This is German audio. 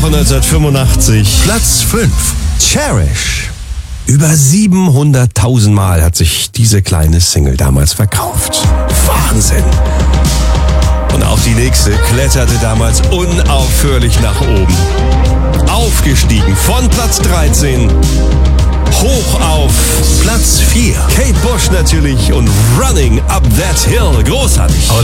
Woche 1985. Platz 5. Cherish. Über 700.000 Mal hat sich diese kleine Single damals verkauft. Wahnsinn! Und auch die nächste kletterte damals unaufhörlich nach oben. Aufgestiegen von Platz 13 hoch auf Platz 4. Kate Bush natürlich und Running Up That Hill. Großartig.